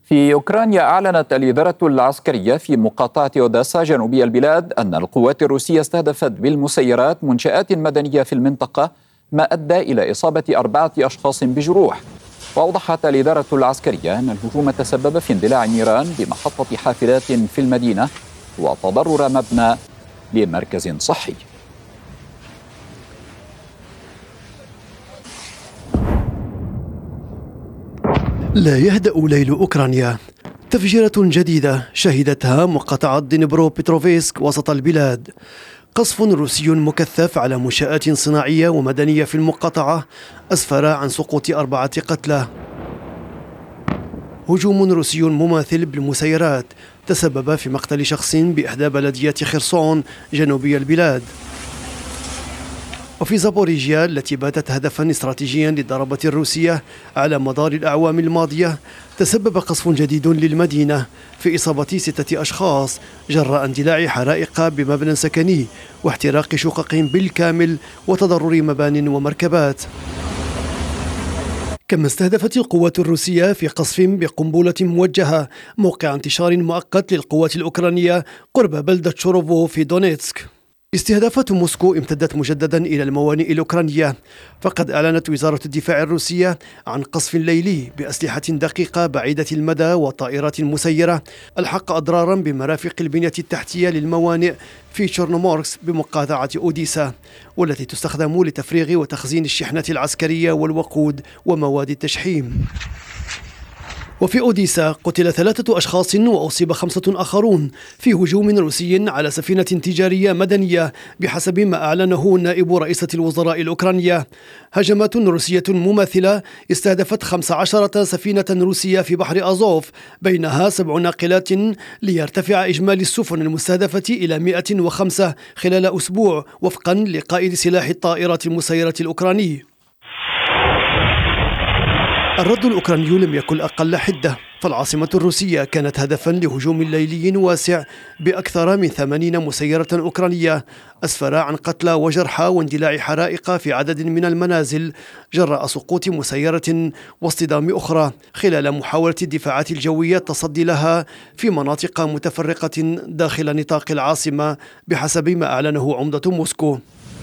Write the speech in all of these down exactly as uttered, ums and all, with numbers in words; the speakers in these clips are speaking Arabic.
في أوكرانيا أعلنت الإدارة العسكرية في مقاطعة أوديسا جنوبي البلاد أن القوات الروسية استهدفت بالمسيرات منشآت مدنية في المنطقة، ما أدى إلى إصابة أربعة أشخاص بجروح. وأوضحت الإدارة العسكرية أن الهجوم تسبب في اندلاع نيران بمحطة حافلات في المدينة وتضرر مبنى لمركز صحي. لا يهدأ ليل أوكرانيا. تفجيرة جديدة شهدتها مقاطعة دنيبرو بيتروفسك وسط البلاد. قصف روسي مكثف على منشآت صناعية ومدنية في المقاطعة أسفر عن سقوط أربعة قتلى. هجوم روسي مماثل بالمسيرات تسبب في مقتل شخص بإحدى بلديات خرسون جنوبي البلاد. وفي زابوريجيا التي باتت هدفا استراتيجيا للضربة الروسية على مدار الأعوام الماضية، تسبب قصف جديد للمدينة في إصابة ستة أشخاص جراء اندلاع حرائق بمبنى سكني واحتراق شقق بالكامل وتضرر مبان ومركبات. كما استهدفت القوات الروسية في قصف بقنبلة موجهة موقع انتشار مؤقت للقوات الأوكرانية قرب بلدة شوروفو في دونيتسك. استهدافات موسكو امتدت مجددا إلى الموانئ الأوكرانية، فقد أعلنت وزارة الدفاع الروسية عن قصف ليلي بأسلحة دقيقة بعيدة المدى وطائرات مسيرة ألحق أضرارا بمرافق البنية التحتية للموانئ في تشورنومورسك بمقاطعة أوديسا، والتي تستخدم لتفريغ وتخزين الشحنات العسكرية والوقود ومواد التشحيم. وفي أوديسا قتل ثلاثة أشخاص وأصيب خمسة آخرون في هجوم روسي على سفينة تجارية مدنية بحسب ما أعلنه نائب رئيسة الوزراء الأوكرانية. هجمات روسية مماثلة استهدفت خمس عشرة سفينة روسية في بحر أزوف، بينها سبع ناقلات، ليرتفع إجمالي السفن المستهدفة إلى مئة وخمسة خلال أسبوع، وفقا لقائد سلاح الطائرات المسيرة الأوكراني. الرد الأوكراني لم يكن أقل حدة، فالعاصمة الروسية كانت هدفا لهجوم ليلي واسع بأكثر من ثمانين مسيرة أوكرانية أسفر عن قتلى وجرحى واندلاع حرائق في عدد من المنازل جراء سقوط مسيرة واصطدام أخرى، خلال محاولة الدفاعات الجوية التصدي لها في مناطق متفرقة داخل نطاق العاصمة بحسب ما أعلنه عمدة موسكو.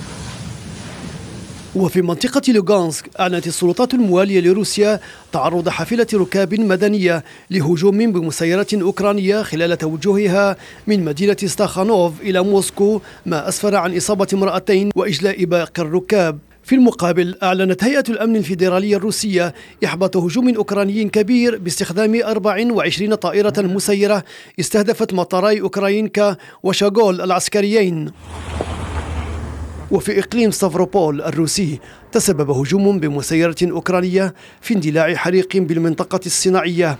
وفي منطقة لوغانسك أعلنت السلطات الموالية لروسيا تعرض حافلة ركاب مدنية لهجوم بمسيرة أوكرانية خلال توجهها من مدينة ستاخانوف إلى موسكو، ما أسفر عن إصابة امرأتين وإجلاء باقي الركاب. في المقابل أعلنت هيئة الأمن الفيدرالية الروسية إحباط هجوم أوكراني كبير باستخدام أربع وعشرين طائرة مسيرة استهدفت مطاري أوكراينكا وشاغول العسكريين. وفي إقليم ستافروبول الروسي تسبب هجوم بمسيرة أوكرانية في اندلاع حريق بالمنطقة الصناعية.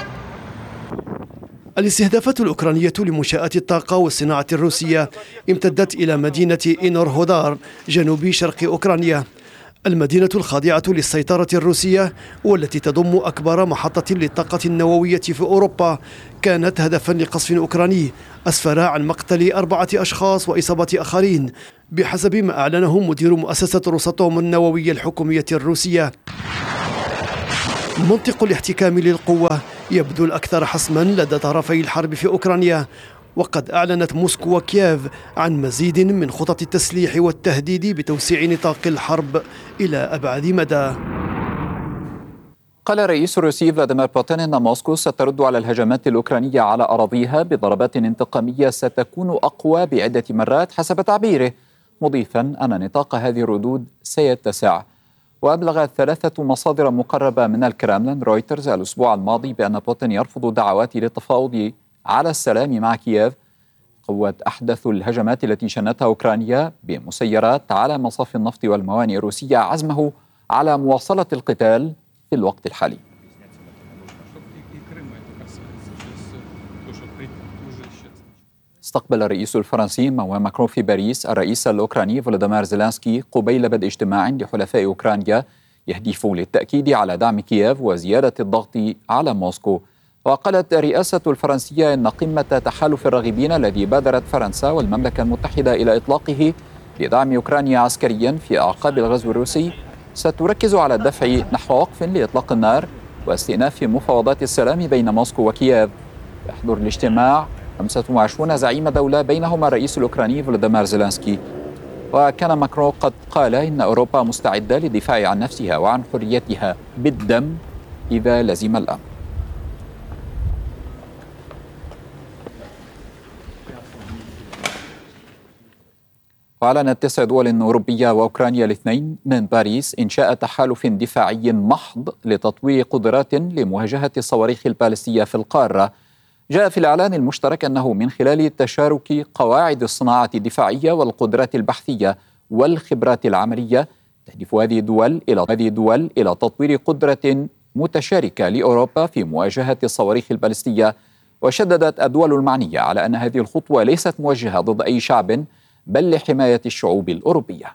الاستهدافات الأوكرانية لمنشآت الطاقة والصناعة الروسية امتدت إلى مدينة إنورهودار جنوب شرق أوكرانيا، المدينة الخاضعة للسيطرة الروسية والتي تضم أكبر محطة للطاقة النووية في أوروبا. كانت هدفا لقصف أوكراني أسفر عن مقتل أربعة أشخاص وإصابة آخرين بحسب ما أعلنه مدير مؤسسة روساتوم النووية الحكومية الروسية. منطق الاحتكام للقوة يبدو الأكثر حسما لدى طرفي الحرب في أوكرانيا، وقد أعلنت موسكو وكييف عن مزيد من خطط التسليح والتهديد بتوسيع نطاق الحرب إلى أبعد مدى. قال الرئيس الروسي فلاديمير بوتين أن موسكو سترد على الهجمات الأوكرانية على أراضيها بضربات انتقامية ستكون أقوى بعدة مرات حسب تعبيره، مضيفا أن نطاق هذه الردود سيتسع. وأبلغت ثلاثة مصادر مقربة من الكرملين رويترز الأسبوع الماضي بأن بوتين يرفض دعوات للتفاوض على السلام مع كييف قوة أحدث الهجمات التي شنتها أوكرانيا بمسيرات على مصافي النفط والموانئ الروسية عزمه على مواصلة القتال في الوقت الحالي. استقبل الرئيس الفرنسي مانويل ماكرون في باريس الرئيس الأوكراني فولوديمير زيلينسكي قبيل بدء اجتماع لحلفاء أوكرانيا يهدف للتأكيد على دعم كييف وزيادة الضغط على موسكو. وقالت الرئاسة الفرنسية إن قمة تحالف الراغبين الذي بادرت فرنسا والمملكة المتحدة إلى إطلاقه لدعم أوكرانيا عسكريا في أعقاب الغزو الروسي ستركز على الدفع نحو وقف لإطلاق النار واستئناف مفاوضات السلام بين موسكو وكييف. يحضر الاجتماع خمسة وعشرين زعيم دولة بينهما الرئيس الأوكراني فلوديمير زيلينسكي. وكان ماكرون قد قال إن أوروبا مستعدة للدفاع عن نفسها وعن حريتها بالدم إذا لزم الأمر. وأعلنت تسع دول أوروبية وأوكرانيا الاثنين من باريس إنشاء تحالف دفاعي محض لتطوير قدرات لمواجهة الصواريخ البالستية في القارة. جاء في الإعلان المشترك أنه من خلال تشارك قواعد الصناعة الدفاعية والقدرات البحثية والخبرات العملية تهدف هذه الدول إلى هذه الدول إلى تطوير قدرة متشاركة لأوروبا في مواجهة الصواريخ البالستية. وشددت الدول المعنية على أن هذه الخطوة ليست موجهة ضد أي شعب بل لحماية الشعوب الأوروبية.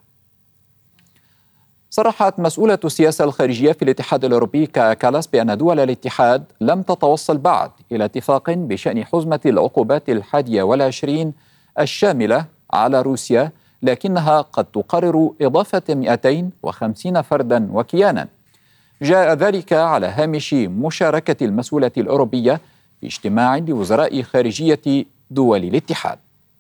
صرحت مسؤولة السياسة الخارجية في الاتحاد الأوروبي كايا كالاس بأن دول الاتحاد لم تتوصل بعد إلى اتفاق بشأن حزمة العقوبات الحادية والعشرين الشاملة على روسيا، لكنها قد تقرر إضافة مئتين وخمسين فردا وكيانا. جاء ذلك على هامش مشاركة المسؤولة الأوروبية في اجتماع لوزراء خارجية دول الاتحاد.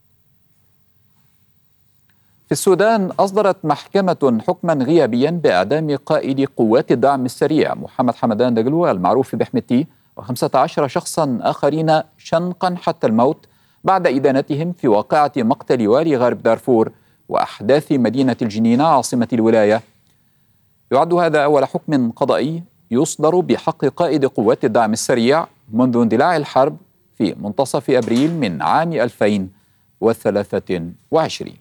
في السودان أصدرت محكمة حكما غيابيا بإعدام قائد قوات الدعم السريع محمد حمدان دقلو المعروف بحمتي وخمسة عشر شخصا آخرين شنقا حتى الموت بعد إدانتهم في واقعة مقتل والي غرب دارفور وأحداث مدينة الجنينة عاصمة الولاية. يعد هذا أول حكم قضائي يصدر بحق قائد قوات الدعم السريع منذ اندلاع الحرب في منتصف أبريل من عام ألفين وثلاثة وعشرين.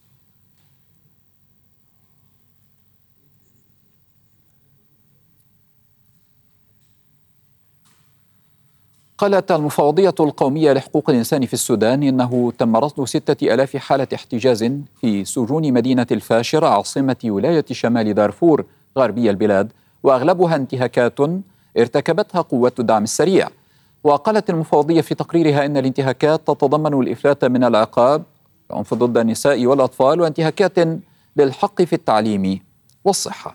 قالت المفوضية القومية لحقوق الإنسان في السودان إنه تم رصد ستة آلاف حالة احتجاز في سجون مدينة الفاشر عاصمة ولاية شمال دارفور غربي البلاد، وأغلبها انتهاكات ارتكبتها قوات الدعم السريع. وقالت المفوضية في تقريرها إن الانتهاكات تتضمن الإفلات من العقاب، العنف ضد النساء والأطفال، وانتهاكات للحق في التعليم والصحة.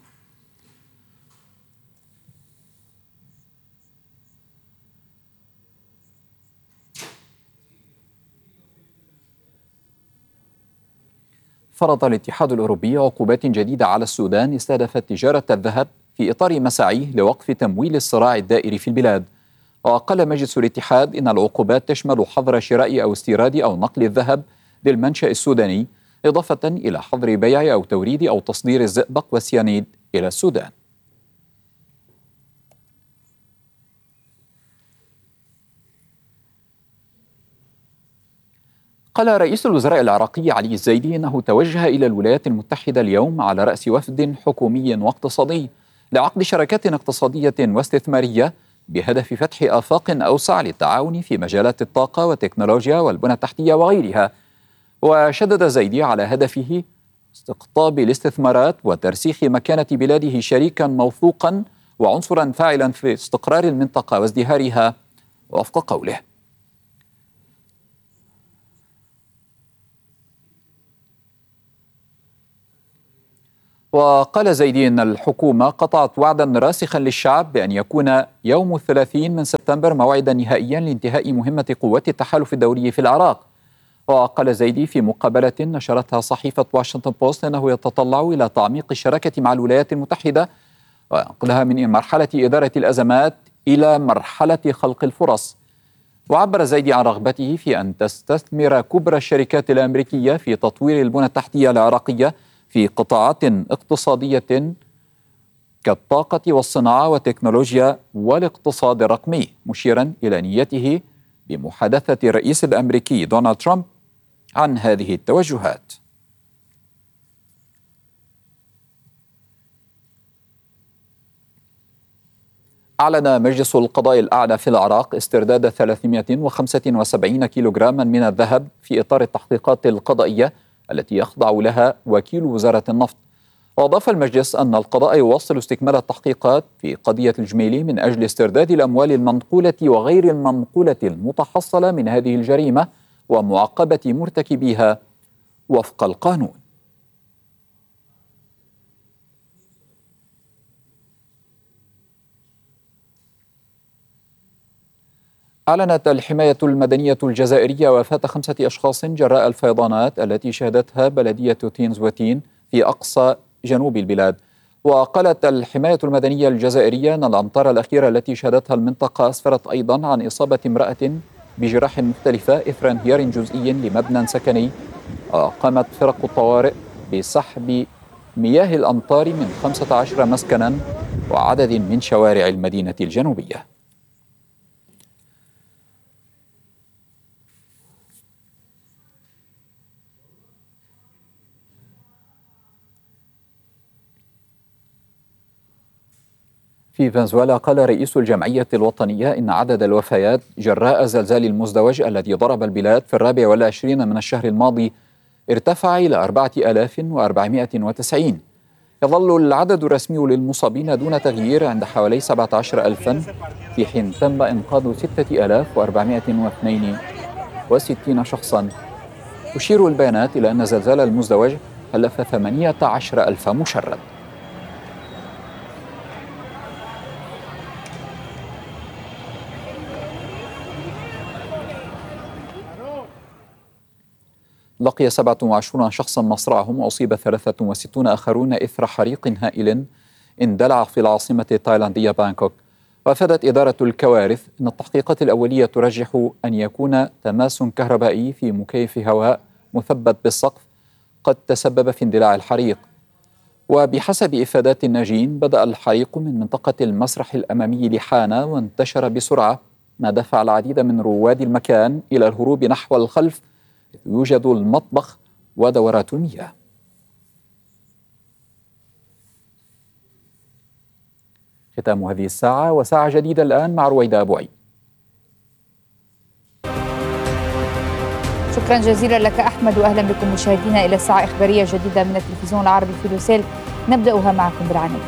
فرض الاتحاد الأوروبي عقوبات جديدة على السودان استهدفت تجارة الذهب في إطار مساعيه لوقف تمويل الصراع الدائري في البلاد. وقال مجلس الاتحاد إن العقوبات تشمل حظر شراء أو استيراد أو نقل الذهب للمنشأ السوداني، إضافة إلى حظر بيع أو توريد أو تصدير الزئبق والسيانيد إلى السودان. قال رئيس الوزراء العراقي علي الزيدي إنه توجه إلى الولايات المتحدة اليوم على رأس وفد حكومي واقتصادي لعقد شراكات اقتصادية واستثمارية بهدف فتح آفاق أوسع للتعاون في مجالات الطاقة والتكنولوجيا والبنى التحتية وغيرها. وشدد زيدي على هدفه استقطاب الاستثمارات وترسيخ مكانة بلاده شريكا موثوقا وعنصرا فاعلا في استقرار المنطقة وازدهارها وفق قوله. وقال زيدي أن الحكومة قطعت وعدا راسخا للشعب بأن يكون يوم الثلاثين من سبتمبر موعدا نهائيا لانتهاء مهمة قوات التحالف الدولي في العراق. وقال زيدي في مقابلة نشرتها صحيفة واشنطن بوست أنه يتطلع إلى تعميق الشراكة مع الولايات المتحدة ونقلها من مرحلة إدارة الأزمات إلى مرحلة خلق الفرص. وعبر زيدي عن رغبته في أن تستثمر كبرى الشركات الأمريكية في تطوير البنى التحتية العراقية في قطاعات اقتصادية كالطاقة والصناعة والتكنولوجيا والاقتصاد الرقمي، مشيرا إلى نيته بمحادثة الرئيس الأمريكي دونالد ترامب عن هذه التوجهات. أعلن مجلس القضاء الأعلى في العراق استرداد ثلاثمائة وخمسة وسبعين كيلوغراما من الذهب في إطار التحقيقات القضائية التي يخضع لها وكيل وزارة النفط. وأضاف المجلس أن القضاء يواصل استكمال التحقيقات في قضية الجميلي من أجل استرداد الأموال المنقولة وغير المنقولة المتحصلة من هذه الجريمة ومعاقبة مرتكبيها وفق القانون. أعلنت الحماية المدنية الجزائرية وفاة خمسة أشخاص جراء الفيضانات التي شهدتها بلدية تينز وتين في أقصى جنوب البلاد. وقالت الحماية المدنية الجزائرية أن الأمطار الأخيرة التي شهدتها المنطقة أسفرت أيضا عن إصابة امرأة بجراح مختلفة إثر انهيار جزئي لمبنى سكني. قامت فرق الطوارئ بسحب مياه الأمطار من خمسة عشر مسكنا وعدد من شوارع المدينة الجنوبية. في فنزويلا قال رئيس الجمعية الوطنية إن عدد الوفيات جراء زلزال المزدوج الذي ضرب البلاد في الرابع والعشرين من الشهر الماضي ارتفع إلى أربعة آلاف وأربعمائة وتسعين. يظل العدد الرسمي للمصابين دون تغيير عند حوالي سبعة عشر ألفا، في حين تم إنقاذ ستة آلاف وأربعمائة واثنين وستين شخصا. تشير البيانات إلى أن زلزال المزدوج كلف ثمانية عشر ألف مشرد. لقي سبعة وعشرين شخصا مصرعهم وأصيب ثلاثة وستون آخرون إثر حريق هائل اندلع في العاصمة التايلاندية بانكوك. وأفادت إدارة الكوارث أن التحقيقات الأولية ترجح أن يكون تماس كهربائي في مكيف هواء مثبت بالسقف قد تسبب في اندلاع الحريق. وبحسب إفادات الناجين بدأ الحريق من منطقة المسرح الأمامي لحانة وانتشر بسرعة، ما دفع العديد من رواد المكان إلى الهروب نحو الخلف، يوجد المطبخ ودورات المياه. ختام هذه الساعة وساعة جديدة الآن مع رويدة أبو عيد. شكرا جزيلا لك أحمد، وأهلا بكم مشاهدينا إلى ساعة إخبارية جديدة من التلفزيون العربي في لوسيل. نبدأها معكم بالعناوين.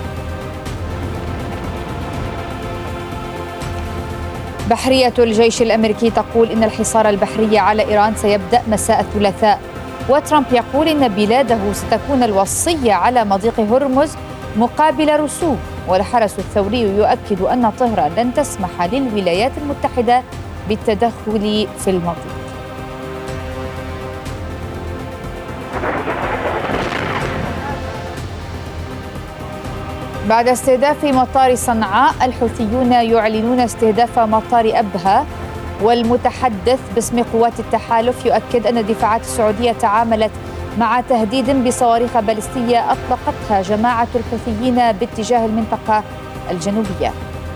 بحرية الجيش الأمريكي تقول إن الحصار البحري على إيران سيبدأ مساء الثلاثاء، وترامب يقول إن بلاده ستكون الوصية على مضيق هرمز مقابل رسوم، والحرس الثوري يؤكد أن طهران لن تسمح للولايات المتحدة بالتدخل في المضيق. بعد استهداف مطار صنعاء، الحوثيون يعلنون استهداف مطار أبها، والمتحدث باسم قوات التحالف يؤكد أن الدفاعات السعودية تعاملت مع تهديد بصواريخ باليستية أطلقتها جماعة الحوثيين باتجاه المنطقة الجنوبية.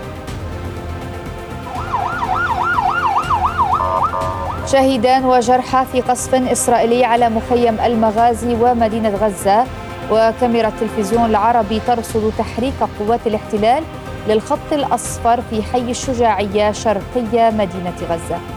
شهيدان وجرحى في قصف إسرائيلي على مخيم المغازي ومدينة غزة، وكاميرا التلفزيون العربي ترصد تحريك قوات الاحتلال للخط الأصفر في حي الشجاعية شرقية مدينة غزة.